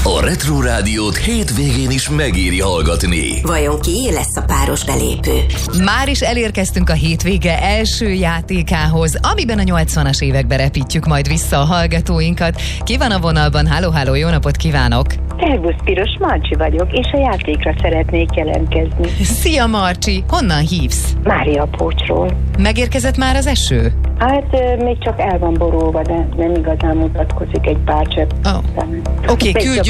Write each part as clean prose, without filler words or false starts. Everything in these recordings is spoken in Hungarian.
A Retro Rádiót hétvégén is megéri hallgatni. Vajon ki lesz a páros belépő? Már is elérkeztünk a hétvége első játékához, amiben a 80-as évekbe repítjük majd vissza a hallgatóinkat. Ki van a vonalban? Háló, jó napot kívánok! Szervusz, Piros, Marcsi vagyok, és a játékra szeretnék jelentkezni. Szia Marcsi! Honnan hívsz? Mária Pócsról. Megérkezett már az eső? Hát még csak el van borulva, de nem igazán mutatkozik egy pár csepp. Oké,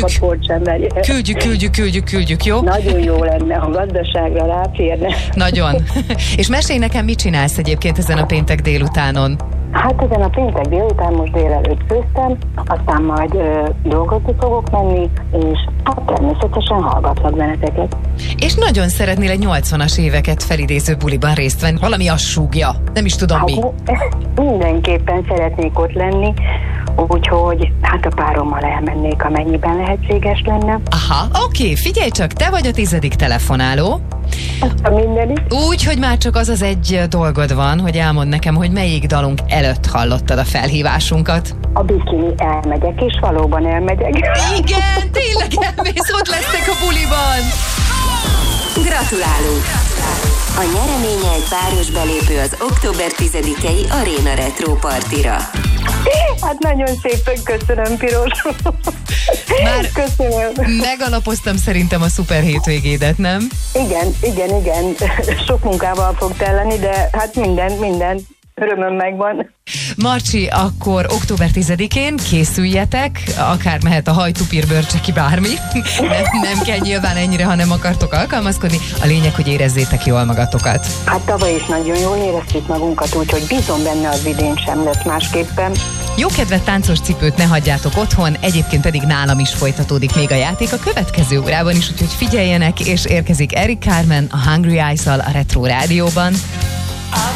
küldjük, jó? Nagyon jó lenne, ha gazdaságra ráférne. Nagyon. És mesélj nekem, mit csinálsz egyébként ezen a péntek délutánon? Hát ezen a péntek délután most délelőtt főztem, aztán majd dolgozni fogok menni, és hát természetesen hallgatlak benneteket. És nagyon szeretnél egy 80-as éveket felidéző buliban részt venni. Valami azt súgja. Nem is tudom mi. Mindenképpen szeretnék ott lenni, úgyhogy hát a párommal elmennék, amennyiben lehetséges lenne. Aha, oké, figyelj csak, te vagy a 10. telefonáló. A mindenit. Úgy, hogy már csak az egy dolgod van, hogy elmondd nekem, hogy melyik dalunk előtt hallottad a felhívásunkat. A bikini, elmegyek, és valóban elmegyek. Igen, tényleg elmész, ott lesznek a buliban. Gratulálunk! A nyereménye egy páros belépő az október 10-i Arena Retro Partira. Hát nagyon szépen köszönöm, Piros. Már köszönöm. Megalapoztam szerintem a szuper hétvégédet, nem? Igen. Sok munkával fog telleni, de hát minden örömöm megvan. Marcsi, akkor október 10-én készüljetek, akár mehet a hajtupír, bőrcseki, bármi. Nem kell nyilván ennyire, ha nem akartok alkalmazkodni. A lényeg, hogy érezzétek jól magatokat. Hát tavaly is nagyon jól éreztük magunkat, úgyhogy bízom benne, az idén sem lesz másképpen. Jó kedvet, táncos cipőt ne hagyjátok otthon, egyébként pedig nálam is folytatódik még a játék a következő órában is, úgyhogy figyeljenek, és érkezik Eric Carmen a Hungry Eyes-al a Retro Rádióban.